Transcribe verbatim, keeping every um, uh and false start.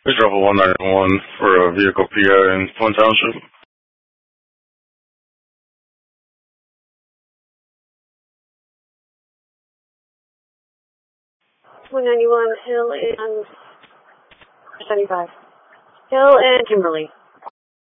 Please drop a one nine one for a vehicle P I in Flint Township. one ninety-one Hill and seventy-five. Hill and Kimberly.